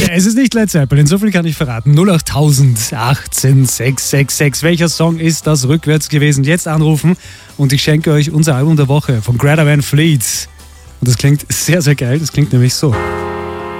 Es ist nicht Led Zeppelin, so viel kann ich verraten. 08000 18 666. Welcher Song ist das rückwärts gewesen? Jetzt anrufen und ich schenke euch unser Album der Woche von Greta Van Fleet. Und das klingt sehr, sehr geil. Das klingt nämlich so.